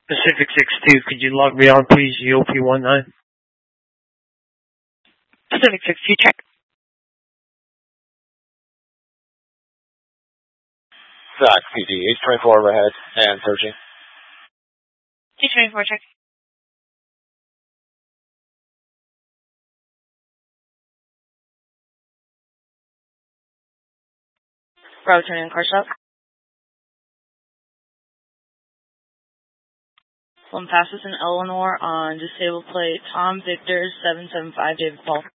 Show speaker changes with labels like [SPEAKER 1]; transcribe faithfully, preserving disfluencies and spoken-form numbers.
[SPEAKER 1] Pacific six two, could you log me on, please? U O P one nine.
[SPEAKER 2] Pacific six two, check.
[SPEAKER 3] Zach, P D, H twenty-four overhead and searching.
[SPEAKER 2] H twenty-four, check. Bravo, turning car stop. One passes in Eleanor on disabled plate Tom Victor seven seven five David Paul.